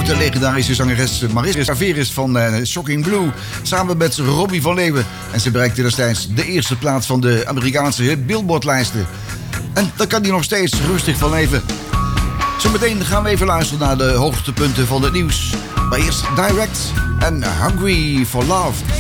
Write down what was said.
ook de legendarische zangeres Mariska Veres van Shocking Blue. Samen met Robbie van Leeuwen. En ze bereikte destijds de eerste plaats van de Amerikaanse Billboard-lijsten. En daar kan hij nog steeds rustig van leven. Zometeen gaan we even luisteren naar de hoogtepunten van het nieuws. Maar eerst Direct en Hungry for Love.